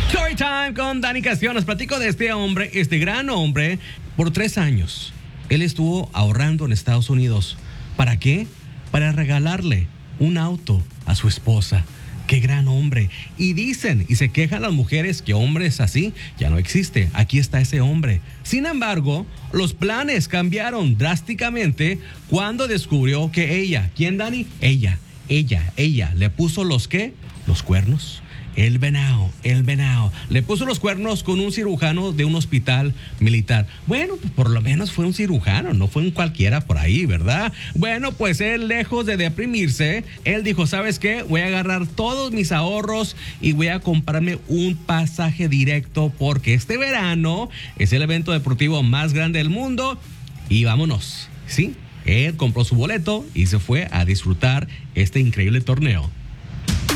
Storytime con Dani Castillo. Nos platico de este hombre, este gran hombre. Por 3 años, él estuvo ahorrando en Estados Unidos. ¿Para qué? Para regalarle un auto a su esposa. ¡Qué gran hombre! Y dicen y se quejan las mujeres que hombres así ya no existe. Aquí está ese hombre. Sin embargo, los planes cambiaron drásticamente cuando descubrió que ella, ¿quién, Dani? Ella, le puso los ¿qué? Los cuernos. El venado. Le puso los cuernos con un cirujano de un hospital militar. Bueno, pues por lo menos fue un cirujano, no fue un cualquiera por ahí, ¿verdad? Bueno, pues él, lejos de deprimirse, él dijo, ¿sabes qué? Voy a agarrar todos mis ahorros y voy a comprarme un pasaje directo porque este verano es el evento deportivo más grande del mundo y vámonos, ¿sí? Él compró su boleto y se fue a disfrutar este increíble torneo.